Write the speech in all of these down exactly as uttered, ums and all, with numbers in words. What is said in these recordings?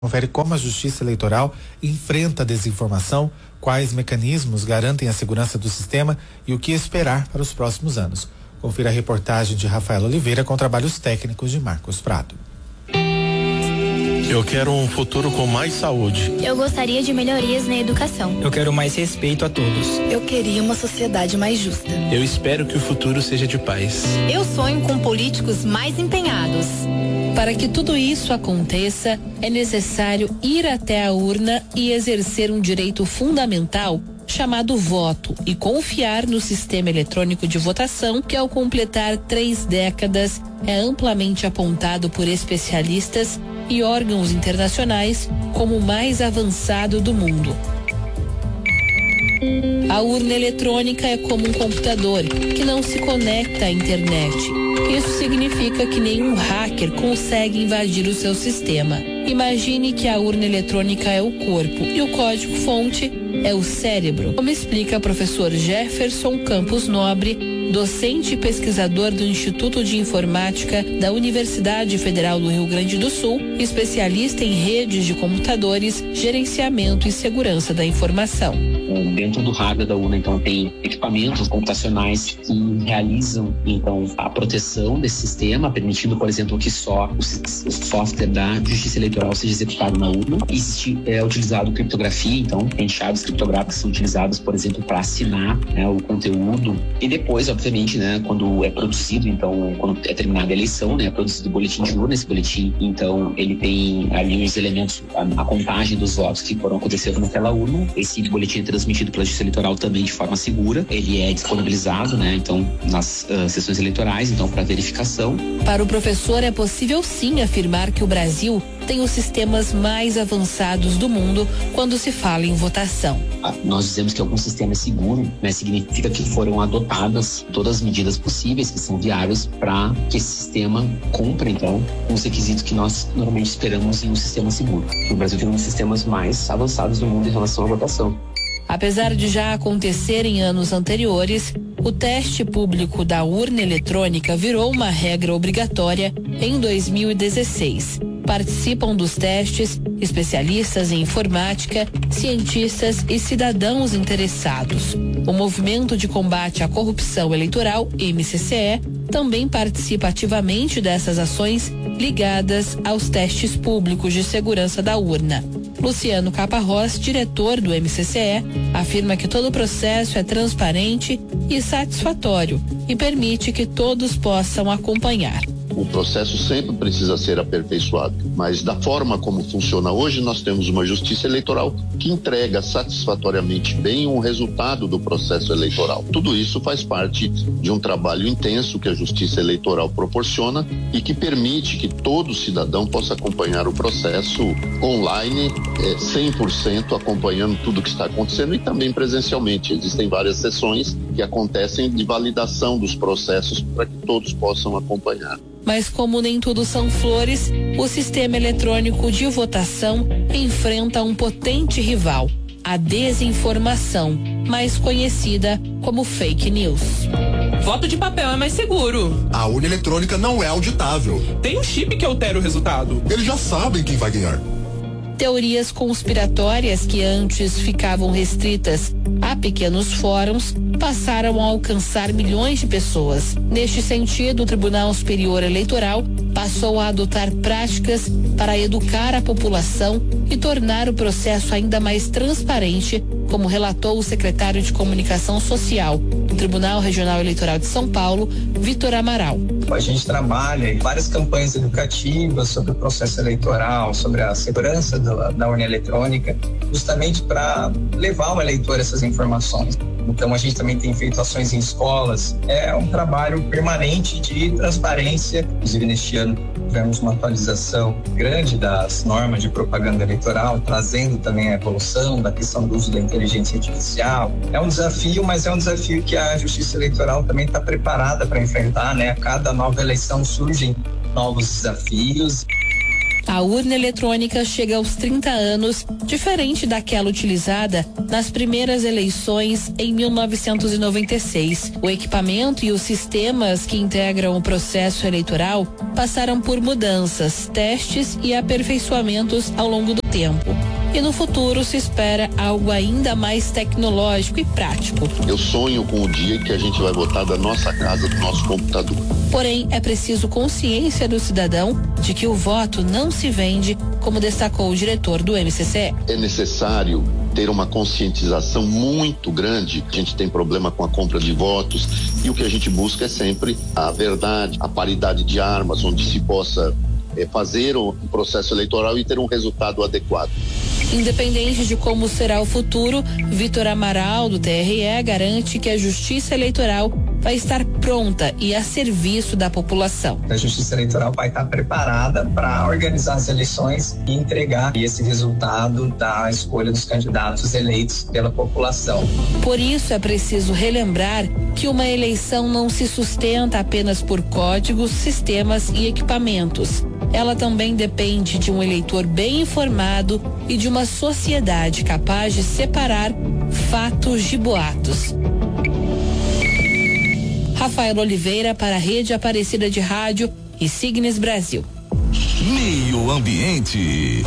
Confere como a Justiça Eleitoral enfrenta a desinformação, quais mecanismos garantem a segurança do sistema e o que esperar para os próximos anos. Confira a reportagem de Rafael Oliveira com trabalhos técnicos de Marcos Prado. Eu quero um futuro com mais saúde. Eu gostaria de melhorias na educação. Eu quero mais respeito a todos. Eu queria uma sociedade mais justa. Eu espero que o futuro seja de paz. Eu sonho com políticos mais empenhados. Para que tudo isso aconteça, é necessário ir até a urna e exercer um direito fundamental chamado voto e confiar no sistema eletrônico de votação que, ao completar três décadas, é amplamente apontado por especialistas e órgãos internacionais como o mais avançado do mundo. A urna eletrônica é como um computador que não se conecta à internet. Isso significa que nenhum hacker consegue invadir o seu sistema. Imagine que a urna eletrônica é o corpo e o código-fonte é o cérebro, como explica o professor Jefferson Campos Nobre, docente e pesquisador do Instituto de Informática da Universidade Federal do Rio Grande do Sul, especialista em redes de computadores, gerenciamento e segurança da informação. Dentro do hardware da urna, então, tem equipamentos computacionais que realizam, então, a proteção desse sistema, permitindo, por exemplo, que só o software da Justiça Eleitoral seja executado na urna. Existe, é utilizado criptografia, então, tem chaves criptográficas que são utilizadas, por exemplo, para assinar, né, o conteúdo. E depois, obviamente, né, quando é produzido, então, quando é terminada a eleição, né, é produzido o boletim de urna. Esse boletim, então, ele tem ali os elementos, a, a contagem dos votos que foram acontecendo naquela urna. Esse boletim é transmitido pela Justiça Eleitoral também de forma segura. Ele é disponibilizado, né, então, nas uh, sessões eleitorais, então, para verificação. Para o professor, é possível sim afirmar que o Brasil tem os sistemas mais avançados do mundo quando se fala em votação. Ah, nós dizemos que algum sistema é seguro, né, significa que foram adotadas todas as medidas possíveis que são viáveis para que esse sistema cumpra, então, os requisitos que nós normalmente esperamos em um sistema seguro. O Brasil tem um dos sistemas mais avançados do mundo em relação à votação. Apesar de já acontecer em anos anteriores, o teste público da urna eletrônica virou uma regra obrigatória em dois mil e dezesseis. Participam dos testes especialistas em informática, cientistas e cidadãos interessados. O Movimento de Combate à Corrupção Eleitoral, M C C E, também participa ativamente dessas ações ligadas aos testes públicos de segurança da urna. Luciano Caparrós, diretor do M C C E, afirma que todo o processo é transparente e satisfatório e permite que todos possam acompanhar. O processo sempre precisa ser aperfeiçoado, mas da forma como funciona hoje, nós temos uma justiça eleitoral que entrega satisfatoriamente bem o resultado do processo eleitoral. Tudo isso faz parte de um trabalho intenso que a justiça eleitoral proporciona e que permite que todo cidadão possa acompanhar o processo online, é, cem por cento acompanhando tudo o que está acontecendo e também presencialmente. Existem várias sessões que acontecem de validação dos processos para que todos possam acompanhar. Mas como nem tudo são flores, o sistema eletrônico de votação enfrenta um potente rival, a desinformação, mais conhecida como fake news. Voto de papel é mais seguro. A urna eletrônica não é auditável. Tem um chip que altera o resultado. Eles já sabem quem vai ganhar. Teorias conspiratórias que antes ficavam restritas a pequenos fóruns passaram a alcançar milhões de pessoas. Neste sentido, o Tribunal Superior Eleitoral passou a adotar práticas para educar a população e tornar o processo ainda mais transparente, como relatou o secretário de Comunicação Social do Tribunal Regional Eleitoral de São Paulo, Vitor Amaral. A gente trabalha em várias campanhas educativas sobre o processo eleitoral, sobre a segurança da, da urna eletrônica, justamente para levar o eleitor essas informações. Então a gente também tem feito ações em escolas. É um trabalho permanente de transparência. Inclusive neste ano tivemos uma atualização grande das normas de propaganda eleitoral, trazendo também a evolução da questão do uso da inteligência artificial. É um desafio, mas é um desafio que a Justiça Eleitoral também está preparada para enfrentar, né? A cada nova eleição surgem novos desafios. A urna eletrônica chega aos trinta anos, diferente daquela utilizada nas primeiras eleições em mil novecentos e noventa e seis. O equipamento e os sistemas que integram o processo eleitoral passaram por mudanças, testes e aperfeiçoamentos ao longo do tempo. E no futuro se espera algo ainda mais tecnológico e prático. Eu sonho com o dia que a gente vai votar da nossa casa, do nosso computador. Porém, é preciso consciência do cidadão de que o voto não se vende, como destacou o diretor do M C C E. É necessário ter uma conscientização muito grande. A gente tem problema com a compra de votos e o que a gente busca é sempre a verdade, a paridade de armas, onde se possa é, fazer o processo eleitoral e ter um resultado adequado. Independente de como será o futuro, Vitor Amaral, do T R E, garante que a Justiça Eleitoral vai estar pronta e a serviço da população. A Justiça Eleitoral vai estar preparada para organizar as eleições e entregar esse resultado da escolha dos candidatos eleitos pela população. Por isso é preciso relembrar que uma eleição não se sustenta apenas por códigos, sistemas e equipamentos. Ela também depende de um eleitor bem informado e de uma sociedade capaz de separar fatos de boatos. Rafael Oliveira para a Rede Aparecida de Rádio e Signes Brasil. Meio Ambiente.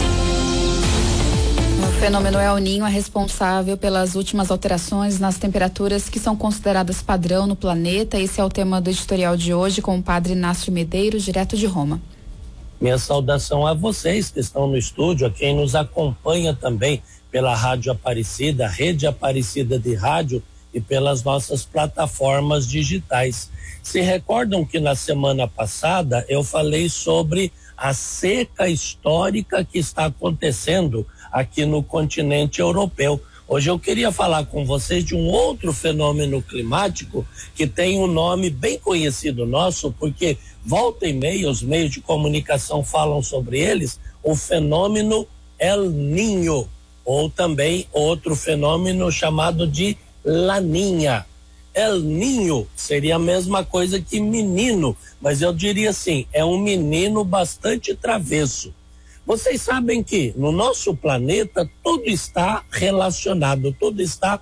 O fenômeno El Niño é responsável pelas últimas alterações nas temperaturas que são consideradas padrão no planeta. Esse é o tema do editorial de hoje com o padre Inácio Medeiros, direto de Roma. Minha saudação a vocês que estão no estúdio, a quem nos acompanha também pela Rádio Aparecida, Rede Aparecida de Rádio e pelas nossas plataformas digitais. Se recordam que na semana passada eu falei sobre a seca histórica que está acontecendo aqui no continente europeu. Hoje eu queria falar com vocês de um outro fenômeno climático que tem um nome bem conhecido nosso, porque volta e meia os meios de comunicação falam sobre eles, o fenômeno El Niño, ou também outro fenômeno chamado de Laninha. El Niño seria a mesma coisa que menino, mas eu diria assim, é um menino bastante travesso. Vocês sabem que no nosso planeta tudo está relacionado, tudo está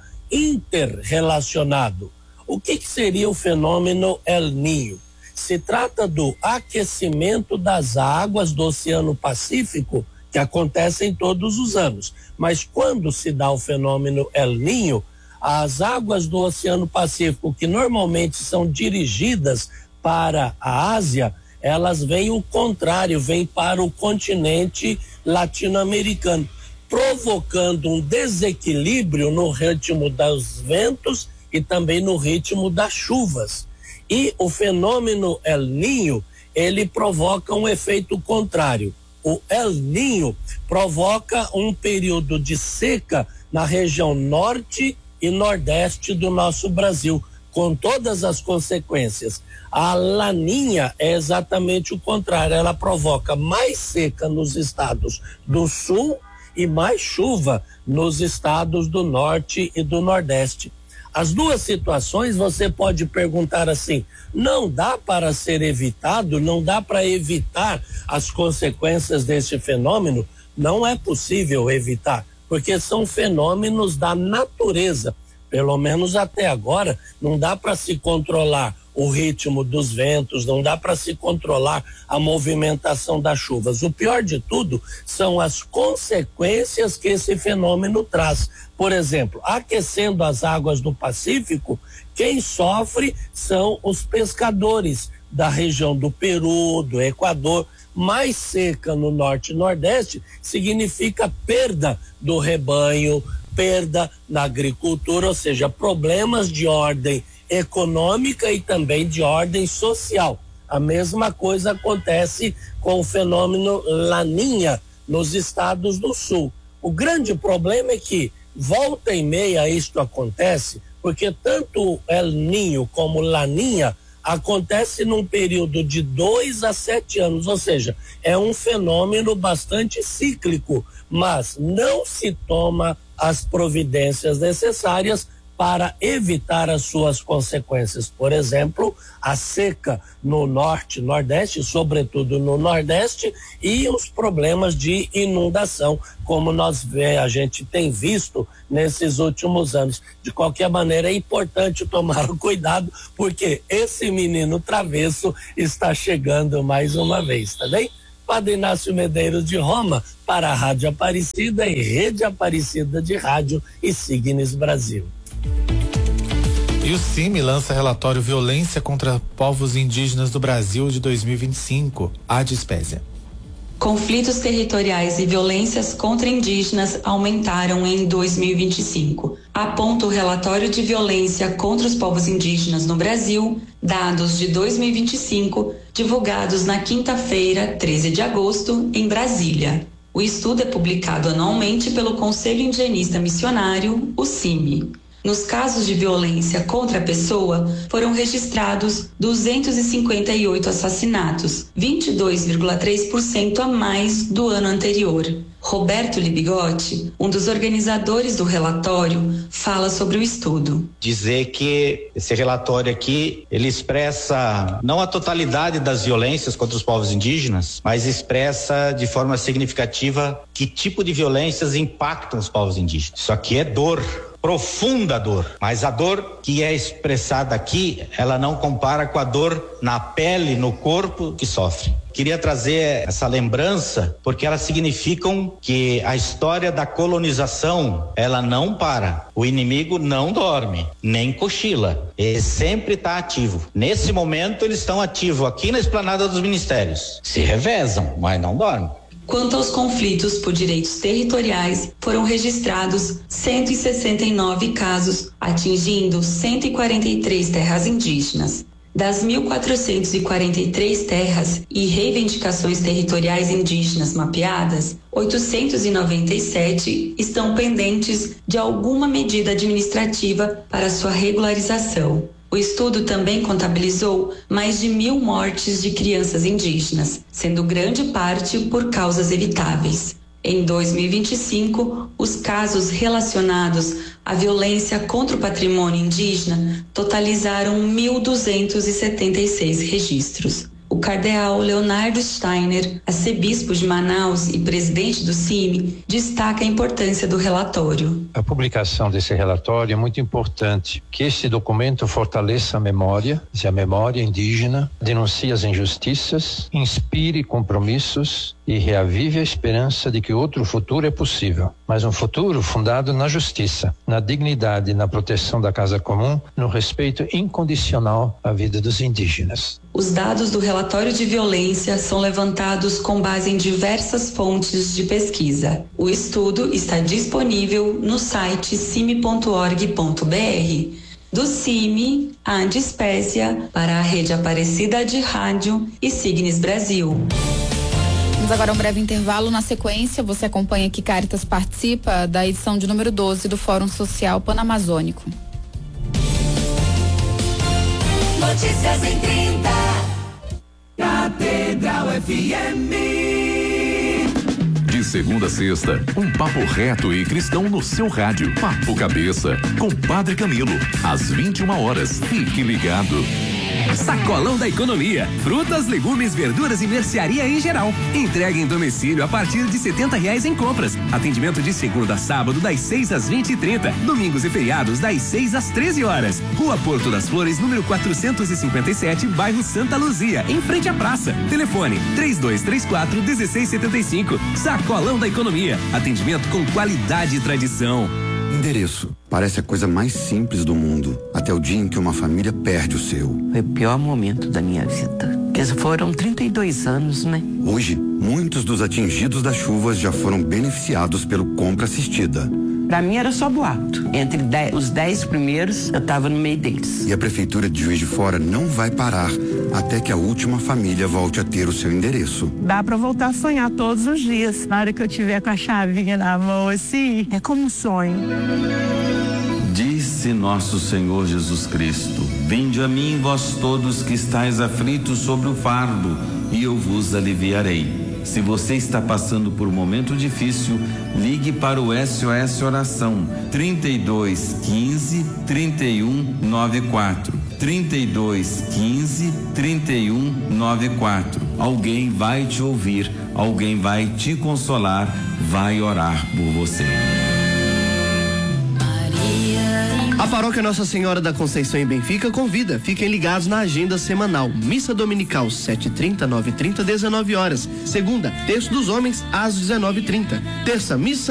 interrelacionado. O que que seria o fenômeno El Niño? Se trata do aquecimento das águas do Oceano Pacífico, que acontecem todos os anos. Mas quando se dá o fenômeno El Niño, as águas do Oceano Pacífico, que normalmente são dirigidas para a Ásia, elas vêm o contrário, vêm para o continente latino-americano, provocando um desequilíbrio no ritmo dos ventos e também no ritmo das chuvas. E o fenômeno El Niño, ele provoca um efeito contrário. O El Niño provoca um período de seca na região norte e nordeste do nosso Brasil, com todas as consequências. A Laninha é exatamente o contrário, ela provoca mais seca nos estados do sul e mais chuva nos estados do norte e do nordeste. As duas situações você pode perguntar assim, não dá para ser evitado, não dá para evitar as consequências desse fenômeno? Não é possível evitar, porque são fenômenos da natureza. Pelo menos até agora, não dá para se controlar o ritmo dos ventos, não dá para se controlar a movimentação das chuvas. O pior de tudo são as consequências que esse fenômeno traz. Por exemplo, aquecendo as águas do Pacífico, quem sofre são os pescadores da região do Peru, do Equador. Mais seca no norte e nordeste significa perda do rebanho, perda na agricultura, ou seja, problemas de ordem econômica e também de ordem social. A mesma coisa acontece com o fenômeno Laninha nos estados do sul. O grande problema é que volta e meia isto acontece, porque tanto El Niño como Laninha acontece num período de dois a sete anos, ou seja, é um fenômeno bastante cíclico, mas não se toma as providências necessárias para evitar as suas consequências. Por exemplo, a seca no norte, nordeste, sobretudo no nordeste, e os problemas de inundação, como nós vê, a gente tem visto nesses últimos anos. De qualquer maneira, é importante tomar cuidado, porque esse menino travesso está chegando mais uma vez, tá bem? Padre Inácio Medeiros de Roma, para a Rádio Aparecida e Rede Aparecida de Rádio e Signes Brasil. E o CIMI lança relatório Violência contra Povos Indígenas do Brasil de dois mil e vinte e cinco, Adispésia. Conflitos territoriais e violências contra indígenas aumentaram em dois mil e vinte e cinco. Aponta o relatório de violência contra os povos indígenas no Brasil, dados de dois mil e vinte e cinco, divulgados na quinta-feira, treze de agosto, em Brasília. O estudo é publicado anualmente pelo Conselho Indigenista Missionário, o CIMI. Nos casos de violência contra a pessoa, foram registrados duzentos e cinquenta e oito assassinatos, vinte e dois vírgula três por cento a mais do ano anterior. Roberto Libigotti, um dos organizadores do relatório, fala sobre o estudo. Dizer que esse relatório aqui, ele expressa não a totalidade das violências contra os povos indígenas, mas expressa de forma significativa que tipo de violências impactam os povos indígenas. Isso aqui é dor. Profunda dor, mas a dor que é expressada aqui, ela não compara com a dor na pele, no corpo que sofre. Queria trazer essa lembrança porque elas significam que a história da colonização, ela não para. O inimigo não dorme, nem cochila. Ele sempre está ativo. Nesse momento eles estão ativos aqui na esplanada dos ministérios. Se revezam, mas não dormem. Quanto aos conflitos por direitos territoriais, foram registrados cento e sessenta e nove casos, atingindo cento e quarenta e três terras indígenas. Das mil quatrocentas e quarenta e três terras e reivindicações territoriais indígenas mapeadas, oitocentos e noventa e sete estão pendentes de alguma medida administrativa para sua regularização. O estudo também contabilizou mais de mil mortes de crianças indígenas, sendo grande parte por causas evitáveis. Em dois mil e vinte e cinco, os casos relacionados à violência contra o patrimônio indígena totalizaram mil duzentos e setenta e seis registros. O cardeal Leonardo Steiner, arcebispo de Manaus e presidente do CIMI, destaca a importância do relatório. A publicação desse relatório é muito importante, que este documento fortaleça a memória, a memória indígena, denuncie as injustiças, inspire compromissos e reavive a esperança de que outro futuro é possível, mas um futuro fundado na justiça, na dignidade, na proteção da casa comum, no respeito incondicional à vida dos indígenas. Os dados do relatório de violência são levantados com base em diversas fontes de pesquisa. O estudo está disponível no site cime ponto org ponto br. Do CIMI, a Adispésia, para a Rede Aparecida de Rádio e Signes Brasil. Vamos agora a um breve intervalo. Na sequência, você acompanha que Caritas participa da edição de número doze do Fórum Social Panamazônico. Notícias em trinta. Catedral F M. De segunda a sexta, um papo reto e cristão no seu rádio. Papo Cabeça, com Padre Camilo, às vinte e uma horas. Fique ligado. Sacolão da Economia. Frutas, legumes, verduras e mercearia em geral. Entrega em domicílio a partir de setenta reais em compras. Atendimento de segunda a sábado das seis às vinte e trinta. Domingos e feriados das seis às treze horas. Rua Porto das Flores, número quatrocentos e cinquenta e sete, bairro Santa Luzia, em frente à praça. Telefone três dois três quatro, um seis sete cinco. Sacolão da Economia. Atendimento com qualidade e tradição. Endereço. Parece a coisa mais simples do mundo, até o dia em que uma família perde o seu. Foi o pior momento da minha vida. Porque foram trinta e dois anos, né? Hoje, muitos dos atingidos das chuvas já foram beneficiados pelo Compra Assistida. Pra mim era só boato. Entre dez, os dez primeiros, eu tava no meio deles. E a Prefeitura de Juiz de Fora não vai parar até que a última família volte a ter o seu endereço. Dá pra voltar a sonhar todos os dias. Na hora que eu tiver com a chavinha na mão, assim, é como um sonho. Disse nosso Senhor Jesus Cristo: vinde a mim, vós todos que estáis aflitos sobre o fardo, e eu vos aliviarei. Se você está passando por um momento difícil, ligue para o S O S Oração trinta e dois quinze, trinta e um noventa e quatro. trinta e dois quinze, trinta e um noventa e quatro. Alguém vai te ouvir, alguém vai te consolar, vai orar por você. A Paróquia Nossa Senhora da Conceição em Benfica convida. Fiquem ligados na agenda semanal. Missa dominical sete e trinta, nove e trinta, dezenove horas. Segunda, Terço dos Homens às dezenove e trinta. Terça, missa